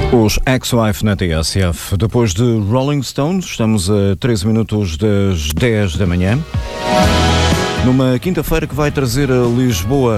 Os Ex-Wife na TSF. Depois de Rolling Stones, estamos a 13 minutos das 10 da manhã. Numa quinta-feira que vai trazer a Lisboa